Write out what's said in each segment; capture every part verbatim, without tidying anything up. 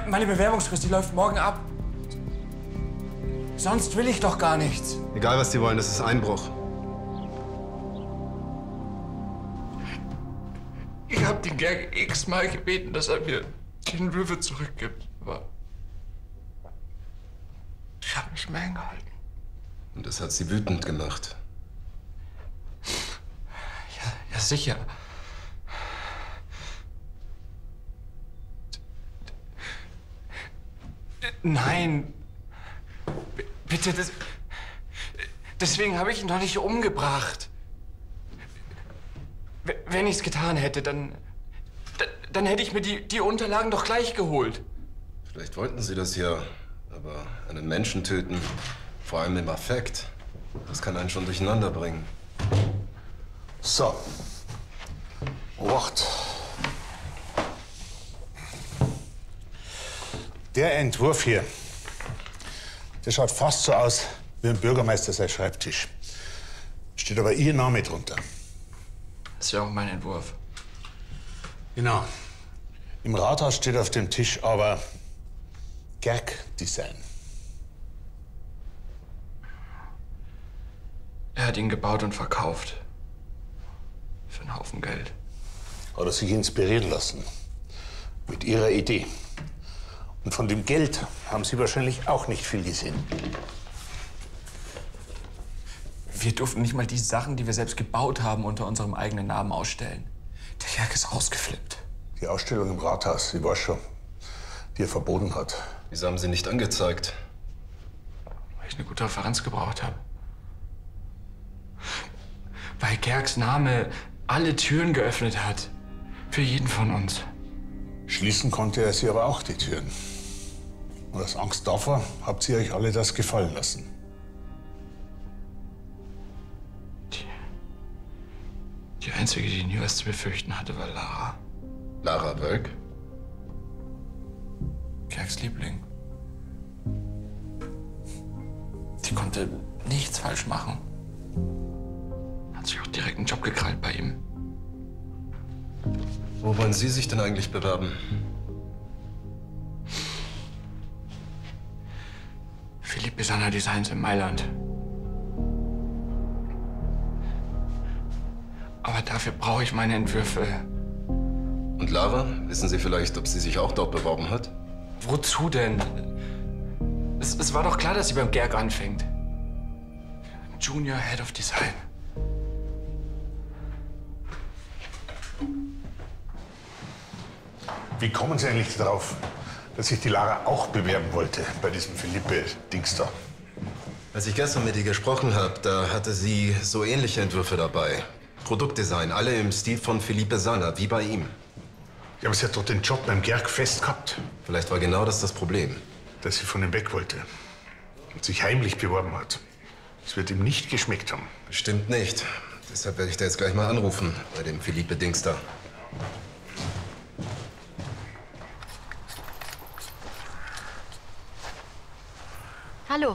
Meine Bewerbungsfrist, die läuft morgen ab. Sonst will ich doch gar nichts. Egal, was die wollen, das ist Einbruch. Ich habe den Gerg x-mal gebeten, dass er mir die Entwürfe zurückgibt. Aber ich habe mich mehr hingehalten. Und das hat sie wütend gemacht. Ja, ja sicher. Nein. B bitte, das... Deswegen habe ich ihn doch nicht umgebracht. W wenn ich es getan hätte, dann... Dann hätte ich mir die, die Unterlagen doch gleich geholt. Vielleicht wollten sie das ja, aber einen Menschen töten, vor allem im Affekt, das kann einen schon durcheinander bringen. So. Obacht. Der Entwurf hier, der schaut fast so aus wie ein Bürgermeister sein Schreibtisch. Steht aber Ihr Name drunter. Das ist ja auch mein Entwurf. Genau. Im Rathaus steht auf dem Tisch aber Gerg Design. Er hat ihn gebaut und verkauft. Für einen Haufen Geld. Hat er sich inspirieren lassen. Mit Ihrer Idee. Und von dem Geld haben Sie wahrscheinlich auch nicht viel gesehen. Wir durften nicht mal die Sachen, die wir selbst gebaut haben, unter unserem eigenen Namen ausstellen. Der Gerg ist ausgeflippt. Die Ausstellung im Rathaus, ich weiß schon, die er verboten hat. Wieso haben Sie nicht angezeigt? Weil ich eine gute Referenz gebraucht habe. Weil Gergs Name alle Türen geöffnet hat. Für jeden von uns. Schließen konnte er sie aber auch, die Türen. Und aus Angst davor habt ihr euch alle das gefallen lassen. Die, die Einzige, die nie was zu befürchten hatte, war Lara. Lara Wölk? Gergs Liebling. Die konnte nichts falsch machen. Hat sich auch direkt einen Job gekrallt bei ihm. Wo wollen Sie sich denn eigentlich bewerben? Philippe Sanner Designs in Mailand. Aber dafür brauche ich meine Entwürfe. Und Lara? Wissen Sie vielleicht, ob sie sich auch dort beworben hat? Wozu denn? Es, es war doch klar, dass sie beim Gerg anfängt. Junior Head of Design. Wie kommen Sie eigentlich darauf, dass sich die Lara auch bewerben wollte bei diesem Philippe-Dings da? Als ich gestern mit ihr gesprochen habe, da hatte sie so ähnliche Entwürfe dabei. Produktdesign, alle im Stil von Philippe Sanner, wie bei ihm. Ja, aber sie hat doch den Job beim Gerg fest gehabt. Vielleicht war genau das das Problem. Dass sie von ihm weg wollte. Und sich heimlich beworben hat. Das wird ihm nicht geschmeckt haben. Bestimmt nicht. Deshalb werde ich da jetzt gleich mal anrufen, bei dem Philippe-Dings da. Hallo.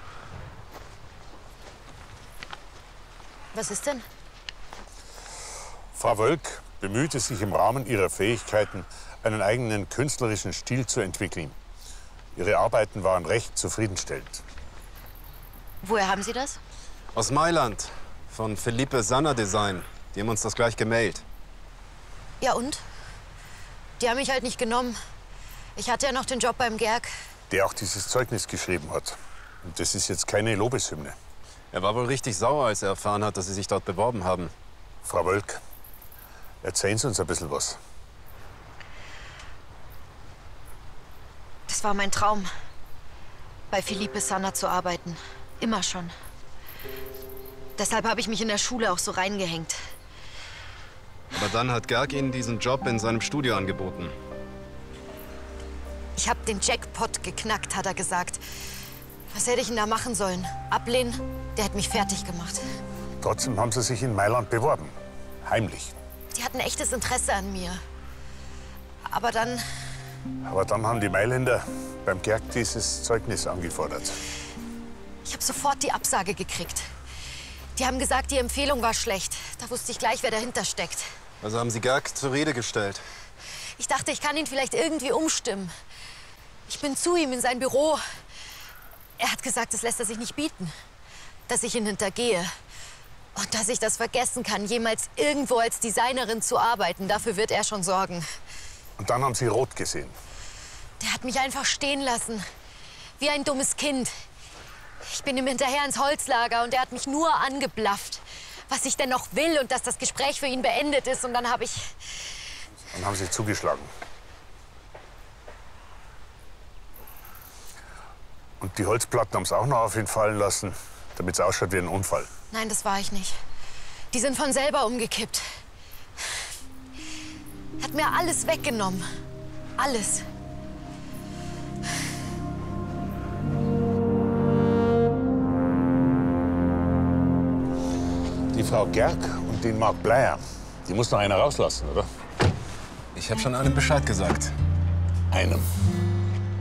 Was ist denn? Frau Wölk bemühte sich im Rahmen ihrer Fähigkeiten, einen eigenen künstlerischen Stil zu entwickeln. Ihre Arbeiten waren recht zufriedenstellend. Woher haben Sie das? Aus Mailand, von Philippe Sanner Design. Die haben uns das gleich gemailt. Ja und? Die haben mich halt nicht genommen. Ich hatte ja noch den Job beim Gerg. Der auch dieses Zeugnis geschrieben hat. Und das ist jetzt keine Lobeshymne. Er war wohl richtig sauer, als er erfahren hat, dass Sie sich dort beworben haben. Frau Wölk, erzählen Sie uns ein bisschen was. Das war mein Traum, bei Philippe Sanner zu arbeiten. Immer schon. Deshalb habe ich mich in der Schule auch so reingehängt. Aber dann hat Gerg Ihnen diesen Job in seinem Studio angeboten. Ich habe den Jackpot geknackt, hat er gesagt. Was hätte ich denn da machen sollen? Ablehnen? Der hat mich fertig gemacht. Trotzdem haben Sie sich in Mailand beworben. Heimlich. Die hatten echtes Interesse an mir. Aber dann... Aber dann haben die Mailänder beim Gerg dieses Zeugnis angefordert. Ich habe sofort die Absage gekriegt. Die haben gesagt, die Empfehlung war schlecht. Da wusste ich gleich, wer dahinter steckt. Also haben Sie Gerg zur Rede gestellt? Ich dachte, ich kann ihn vielleicht irgendwie umstimmen. Ich bin zu ihm in sein Büro. Er hat gesagt, das lässt er sich nicht bieten. Dass ich ihn hintergehe. Und dass ich das vergessen kann, jemals irgendwo als Designerin zu arbeiten. Dafür wird er schon sorgen. Und dann haben Sie Rot gesehen. Der hat mich einfach stehen lassen. Wie ein dummes Kind. Ich bin ihm hinterher ins Holzlager und er hat mich nur angeblafft. Was ich denn noch will und dass das Gespräch für ihn beendet ist. Und dann habe ich... Dann haben Sie zugeschlagen. Und die Holzplatten haben es auch noch auf ihn fallen lassen, damit es ausschaut wie ein Unfall. Nein, das war ich nicht. Die sind von selber umgekippt. Er hat mir alles weggenommen. Alles. Die Frau Gerg und den Mark Blair, die muss noch einer rauslassen, oder? Ich habe schon allen Bescheid gesagt. Einem.